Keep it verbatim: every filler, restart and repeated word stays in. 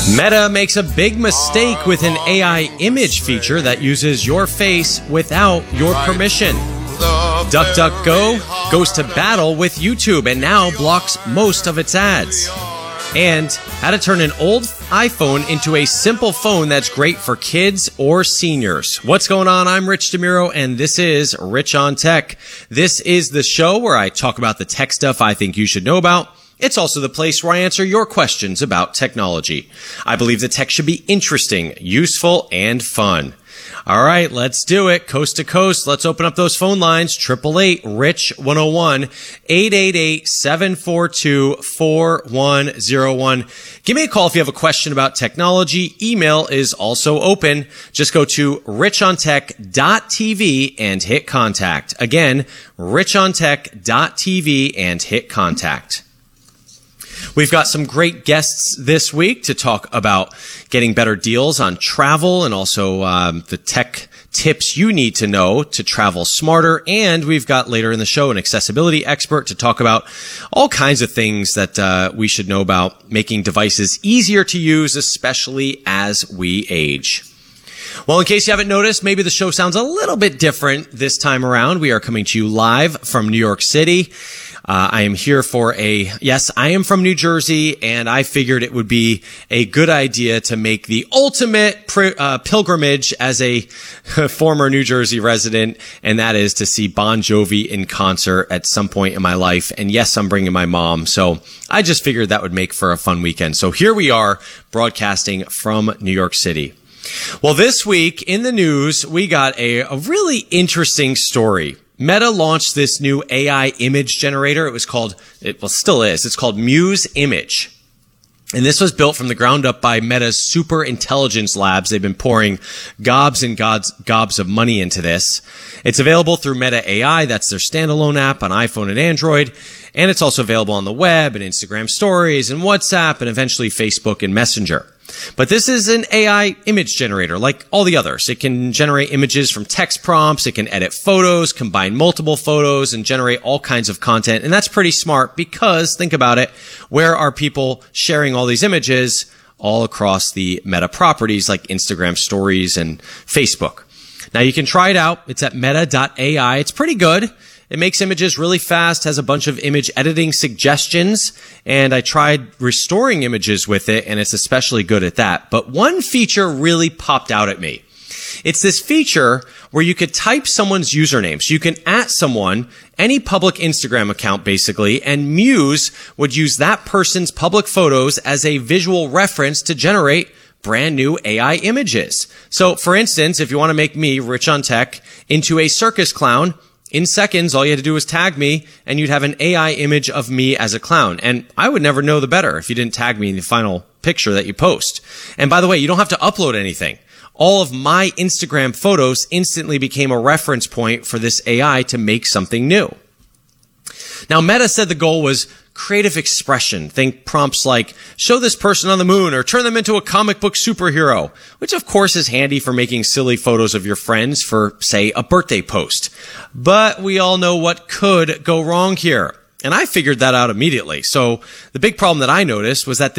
Meta makes a big mistake with an A I image feature that uses your face without your permission. DuckDuckGo goes to battle with YouTube and now blocks most of its ads. And how to turn an old iPhone into a simple phone that's great for kids or seniors. What's going on? I'm Rich DeMuro, and this is Rich on Tech. This is the show where I talk about the tech stuff I think you should know about. It's also the place where I answer your questions about technology. I believe that tech should be interesting, useful, and fun. All right, let's do it. Coast to coast. Let's open up those phone lines. eight eight eight, rich one oh one, eight eight eight, seven four two, four one zero one. Give me a call if you have a question about technology. Email is also open. Just go to rich on tech dot t v and hit contact. Again, rich on tech dot t v and hit contact. We've got some great guests this week to talk about getting better deals on travel and also um, the tech tips you need to know to travel smarter. And we've got later in the show an accessibility expert to talk about all kinds of things that uh, we should know about making devices easier to use, especially as we age. Well, in case you haven't noticed, maybe the show sounds a little bit different this time around. We are coming to you live from New York City. Uh, I am here for a, yes, I am from New Jersey, and I figured it would be a good idea to make the ultimate pri- uh, pilgrimage as a former New Jersey resident, and that is to see Bon Jovi in concert at some point in my life. And yes, I'm bringing my mom, so I just figured that would make for a fun weekend. So here we are broadcasting from New York City. Well, this week in the news, we got a, a really interesting story. Meta launched this new A I image generator. It was called, it well, still is, it's called Muse Image. And this was built from the ground up by Meta's super intelligence labs. They've been pouring gobs and gobs, gobs of money into this. It's available through Meta A I. That's their standalone app on iPhone and Android. And it's also available on the web and Instagram stories and WhatsApp and eventually Facebook and Messenger. But this is an A I image generator like all the others. It can generate images from text prompts. It can edit photos, combine multiple photos, and generate all kinds of content. And that's pretty smart because, think about it, where are people sharing all these images? All across the Meta properties like Instagram stories and Facebook. Now you can try it out. It's at meta dot A I. It's pretty good. It makes images really fast, has a bunch of image editing suggestions, and I tried restoring images with it, and it's especially good at that. But one feature really popped out at me. It's this feature where you could type someone's username. So you can at someone, any public Instagram account basically, and Muse would use that person's public photos as a visual reference to generate brand new A I images. So for instance, if you want to make me, Rich on Tech, into a circus clown, in seconds, all you had to do was tag me, and you'd have an A I image of me as a clown. And I would never know the better if you didn't tag me in the final picture that you post. And by the way, you don't have to upload anything. All of my Instagram photos instantly became a reference point for this A I to make something new. Now, Meta said the goal was creative expression. Think prompts like, show this person on the moon or turn them into a comic book superhero, which of course is handy for making silly photos of your friends for, say, a birthday post. But we all know what could go wrong here. And I figured that out immediately. So the big problem that I noticed was that